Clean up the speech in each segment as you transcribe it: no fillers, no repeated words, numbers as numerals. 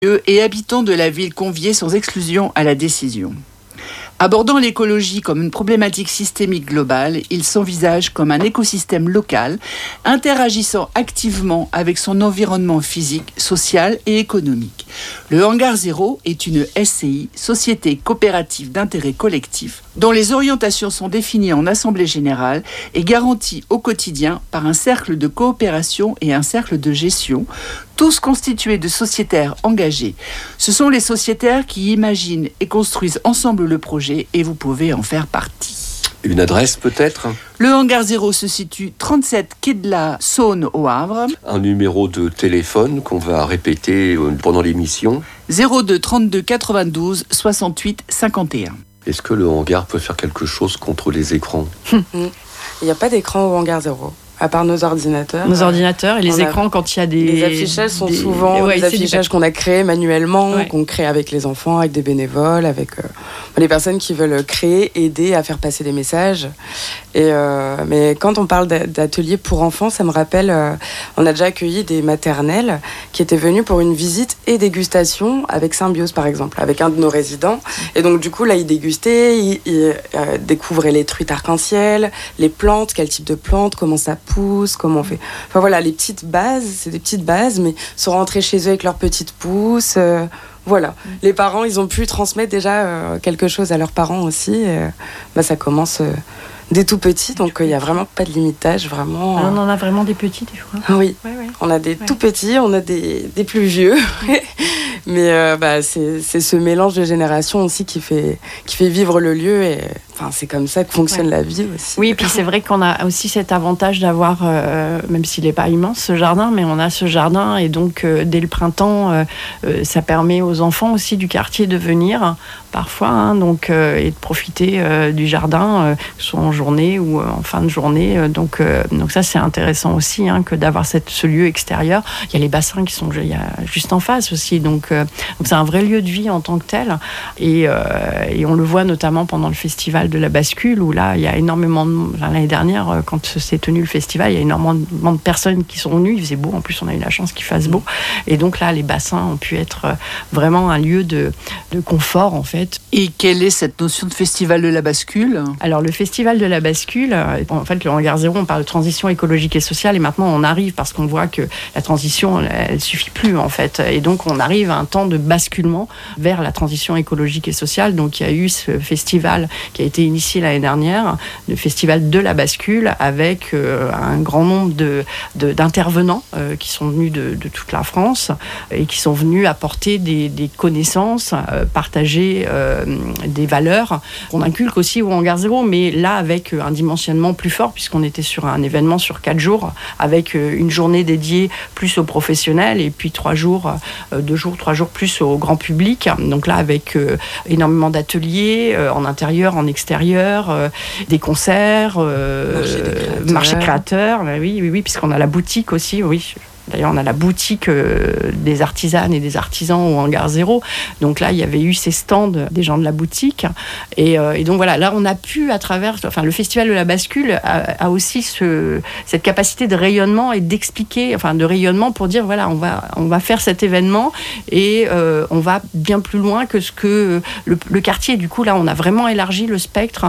Et habitants de la ville conviés sans exclusion à la décision. Abordant l'écologie comme une problématique systémique globale, il s'envisage comme un écosystème local, interagissant activement avec son environnement physique, social et économique. Le Hangar Zéro est une SCI, Société coopérative d'intérêt collectif, dont les orientations sont définies en assemblée générale et garanties au quotidien par un cercle de coopération et un cercle de gestion, tous constitués de sociétaires engagés. Ce sont les sociétaires qui imaginent et construisent ensemble le projet et vous pouvez en faire partie. Une adresse peut-être ? Le Hangar Zéro se situe 37 quai de la Saône au Havre. Un numéro de téléphone qu'on va répéter pendant l'émission. 02 32 92 68 51. Est-ce que le hangar peut faire quelque chose contre les écrans ? Il n'y a pas d'écran au Hangar Zéro. À part nos ordinateurs. Nos ordinateurs et les écrans quand il y a des... Les affichages sont souvent des affichages qu'on a créés manuellement, qu'on crée avec les enfants, avec des bénévoles, avec les personnes qui veulent créer, aider à faire passer des messages. Mais quand on parle d'ateliers pour enfants, ça me rappelle, on a déjà accueilli des maternelles qui étaient venues pour une visite et dégustation avec Symbiose par exemple, avec un de nos résidents. Et donc du coup là, ils dégustaient, ils découvraient les truites arc-en-ciel, les plantes, quel type de plantes, comment ça pousse, comment on fait. Enfin voilà, les petites bases, c'est des petites bases, mais sont rentrés chez eux avec leurs petites pousses. Voilà, les parents, ils ont pu transmettre déjà quelque chose à leurs parents aussi. Ça commence dès tout petits, donc il n'y a vraiment pas de limite d'âge, vraiment. On en a vraiment des petits, des fois. Oui, on a des tout petits, on a des plus vieux. Mais c'est ce mélange de générations aussi qui fait vivre le lieu et c'est comme ça que fonctionne la vie aussi. Oui, et puis c'est vrai qu'on a aussi cet avantage d'avoir, même s'il n'est pas immense ce jardin, mais on a ce jardin et donc dès le printemps, ça permet aux enfants aussi du quartier de venir parfois et de profiter du jardin, soit en journée ou en fin de journée. Donc ça c'est intéressant aussi que d'avoir ce lieu extérieur. Il y a les bassins qui sont juste en face aussi, donc c'est un vrai lieu de vie en tant que tel et on le voit notamment pendant le festival de la bascule où là il y a énormément l'année dernière quand s'est tenu le festival, il y a énormément de personnes qui sont venues, il faisait beau, en plus on a eu la chance qu'il fasse beau et donc là les bassins ont pu être vraiment un lieu de confort en fait. Et quelle est cette notion de festival de la bascule ? Alors le festival de la bascule, en fait le Hangar Zéro, on parle de transition écologique et sociale et maintenant on arrive parce qu'on voit que la transition elle suffit plus en fait et donc on arrive à un temps de basculement vers la transition écologique et sociale. Donc il y a eu ce festival qui a été initié l'année dernière, le festival de la bascule avec un grand nombre d'intervenants qui sont venus de toute la France et qui sont venus apporter des connaissances, partager des valeurs qu'on inculque aussi au Hangar Zéro, mais là avec un dimensionnement plus fort puisqu'on était sur un événement sur 4 jours avec une journée dédiée plus aux professionnels et puis 3 jours plus au grand public. Donc là avec énormément d'ateliers en intérieur, en extérieur, des concerts, marché créateurs. Oui, puisqu'on a la boutique aussi, oui. D'ailleurs, on a la boutique des artisanes et des artisans au Hangar Zéro. Donc là, il y avait eu ces stands des gens de la boutique. Et donc voilà, là, on a pu, à travers... le Festival de la bascule a aussi cette capacité de rayonnement et d'expliquer, de rayonnement pour dire, voilà, on va faire cet événement et on va bien plus loin que ce que le quartier. Du coup, là, on a vraiment élargi le spectre.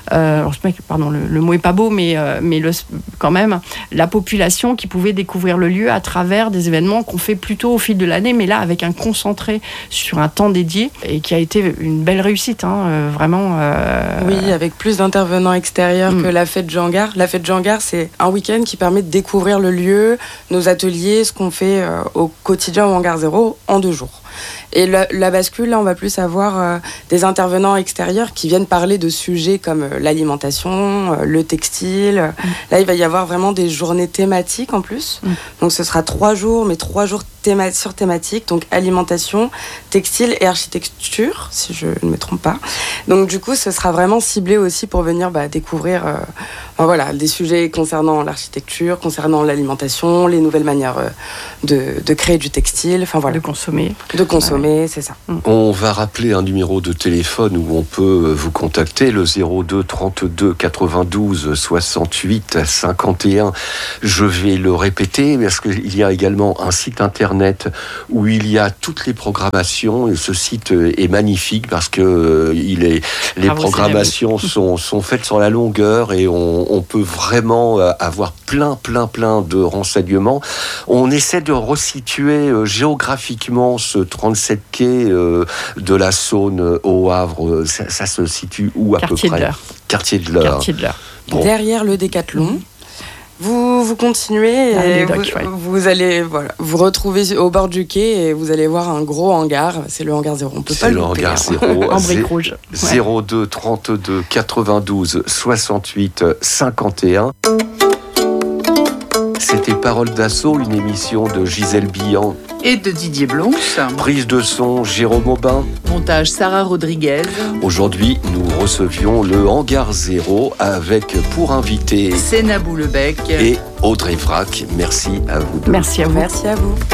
Le mot est pas beau, mais quand même, la population qui pouvait découvrir le lieu à travers des événements qu'on fait plutôt au fil de l'année, mais là avec un concentré sur un temps dédié et qui a été une belle réussite, vraiment. Oui, avec plus d'intervenants extérieurs que la fête du Hangar. La fête du Hangar, c'est un week-end qui permet de découvrir le lieu, nos ateliers, ce qu'on fait au quotidien au Hangar Zéro en 2 jours. Et la bascule, là, on va plus avoir des intervenants extérieurs qui viennent parler de sujets comme l'alimentation, le textile. Là, il va y avoir vraiment des journées thématiques en plus. Donc, ce sera 3 jours, mais 3 jours sur thématique. Donc, alimentation, textile et architecture, si je ne me trompe pas. Donc, du coup, ce sera vraiment ciblé aussi pour venir découvrir des sujets concernant l'architecture, concernant l'alimentation, les nouvelles manières de créer du textile. De consommer, c'est ça. On va rappeler un numéro de téléphone où on peut vous contacter, le 02 32 92 68 51. Je vais le répéter parce qu'il il y a également un site internet où il y a toutes les programmations. Et ce site est magnifique parce que les programmations sont faites sur la longueur et on peut vraiment avoir plein de renseignements. On essaie de resituer géographiquement ce 37 quai de la Saône au Havre. Ça se situe où à peu près ? Quartier de l'Eure. Bon. Derrière le Décathlon. Vous continuez et vous allez vous retrouver au bord du quai et vous allez voir un gros hangar. C'est le hangar 0. On peut pas le louper. C'est le hangar 0. En briques rouges. 02 32 92 68 51. C'était Parole d'Assaut, une émission de Gisèle Billan et de Didier Blons. Prise de son, Jérôme Aubin. Montage, Sarah Rodriguez. Aujourd'hui, nous recevions le Hangar 0 avec pour invité Sénabou Lebec et Audrey Vrac. Merci à vous deux. Merci à vous. Merci à vous.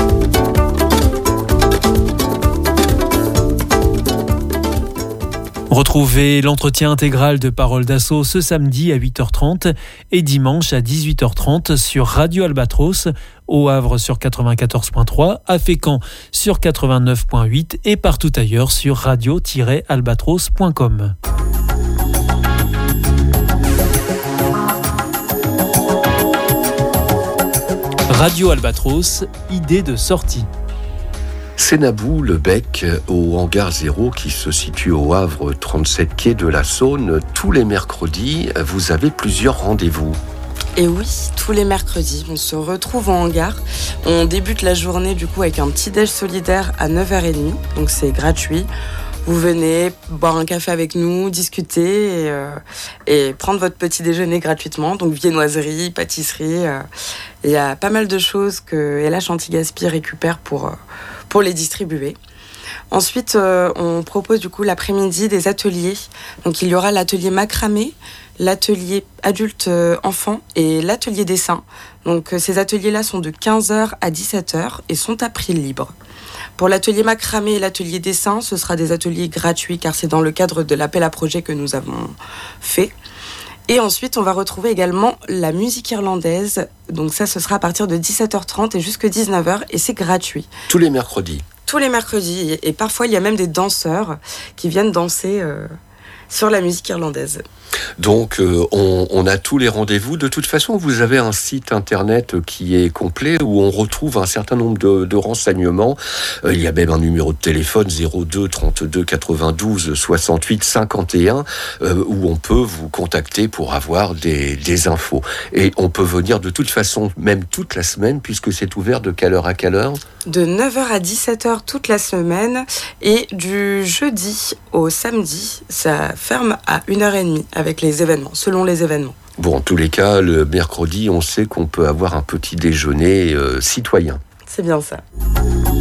Retrouvez l'entretien intégral de Parole d'Assaut ce samedi à 8h30 et dimanche à 18h30 sur Radio Albatros, au Havre sur 94.3, à Fécamp sur 89.8 et partout ailleurs sur radio-albatros.com. Radio Albatros, idée de sortie. Sénabou Lebec au Hangar 0 qui se situe au Havre, 37 quai de la Saône. Tous les mercredis, vous avez plusieurs rendez-vous. Et oui, tous les mercredis, on se retrouve en hangar. On débute la journée du coup avec un petit déj solidaire à 9h30, donc c'est gratuit. Vous venez boire un café avec nous, discuter et prendre votre petit déjeuner gratuitement. Donc viennoiserie, pâtisserie. Il y a pas mal de choses que LH Anti-Gaspi récupère pour les distribuer. Ensuite, on propose du coup l'après-midi des ateliers. Donc il y aura l'atelier macramé, l'atelier adulte-enfant et l'atelier dessin. Donc ces ateliers-là sont de 15h à 17h et sont à prix libre. Pour l'atelier macramé et l'atelier dessin, ce sera des ateliers gratuits car c'est dans le cadre de l'appel à projet que nous avons fait. Et ensuite, on va retrouver également la musique irlandaise. Donc ça, ce sera à partir de 17h30 et jusqu'à 19h et c'est gratuit. Tous les mercredis. Tous les mercredis. Et parfois, il y a même des danseurs qui viennent danser sur la musique irlandaise. Donc, on a tous les rendez-vous. De toute façon, vous avez un site internet qui est complet où on retrouve un certain nombre de renseignements. Il y a même un numéro de téléphone 02 32 92 68 51 où on peut vous contacter pour avoir des infos. Et on peut venir de toute façon, même toute la semaine, puisque c'est ouvert de quelle heure à quelle heure ? De 9h à 17h toute la semaine et du jeudi au samedi, ça ferme à 1h30 avec les événements, selon les événements. Bon, en tous les cas, le mercredi, on sait qu'on peut avoir un petit déjeuner citoyen. C'est bien ça.